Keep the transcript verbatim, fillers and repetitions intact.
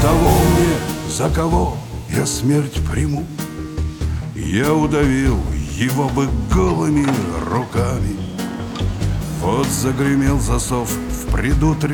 того мне, за кого я смерть приму, я удавил его бы голыми руками. Вот загремел засов в предутреннем